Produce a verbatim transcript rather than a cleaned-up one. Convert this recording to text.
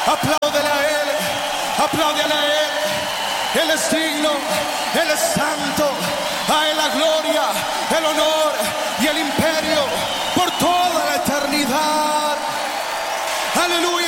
Apláudele a Él, apláudele a Él. Él es digno, Él es santo. A Él la gloria, el honor y el imperio por toda la eternidad. Aleluya.